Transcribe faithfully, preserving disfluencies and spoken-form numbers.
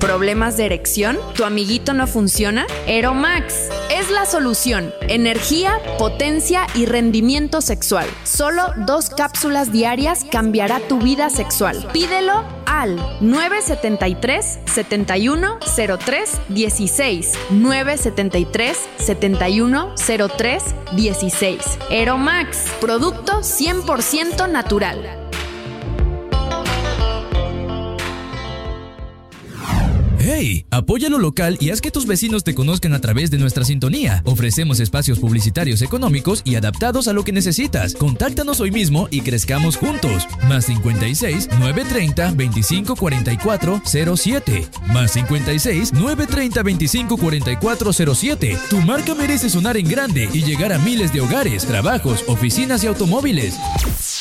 ¿Problemas de erección? ¿Tu amiguito no funciona? Aeromax es la solución. Energía, potencia y rendimiento sexual. Solo dos cápsulas diarias cambiará tu vida sexual. Pídelo al nueve siete tres, siete uno cero tres, uno seis. nueve siete tres, siete uno cero tres, uno seis. Aeromax, producto cien por ciento natural. ¡Hey! Apoya lo local y haz que tus vecinos te conozcan a través de nuestra sintonía. Ofrecemos espacios publicitarios económicos y adaptados a lo que necesitas. Contáctanos hoy mismo y crezcamos juntos. Más cincuenta y seis, nueve treinta, veinticinco cuarenta y cuatro, cero siete. Más cincuenta y seis, nueve treinta, veinticinco cuarenta y cuatro, cero siete. Tu marca merece sonar en grande y llegar a miles de hogares, trabajos, oficinas y automóviles.